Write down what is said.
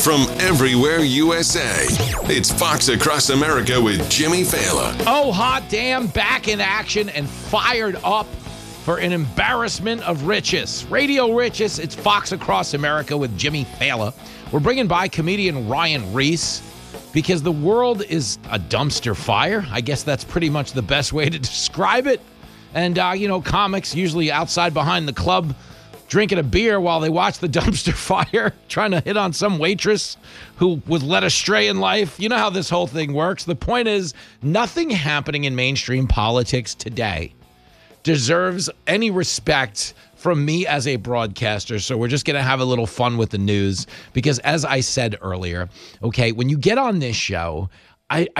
from everywhere USA. It's Fox Across America with Jimmy Failla. Oh, hot damn, back in action and fired up for an embarrassment of riches. Radio riches, it's Fox Across America with Jimmy Failla. We're bringing by comedian Ryan Reese because the world is a dumpster fire. I guess that's pretty much the best way to describe it. And, comics usually outside behind the club drinking a beer while they watch the dumpster fire, trying to hit on some waitress who was led astray in life. You know how this whole thing works. The point is, nothing happening in mainstream politics today deserves any respect from me as a broadcaster. So we're just going to have a little fun with the news because, as I said earlier, okay, when you get on this show, I